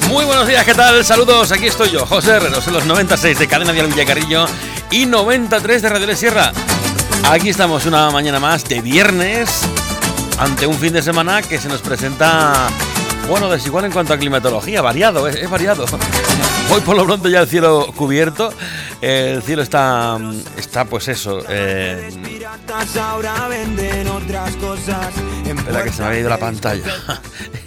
Muy buenos días, ¿qué tal? Saludos, aquí estoy yo, José Herreros, en los 96 de Cadena Dial Villacarrillo y 93 de Radio La Sierra. Aquí estamos una mañana más de viernes, ante un fin de semana que se nos presenta, bueno, desigual en cuanto a climatología, variado, es variado. Hoy por lo pronto ya el cielo cubierto, el cielo está pues eso, espera que se me había ido la pantalla.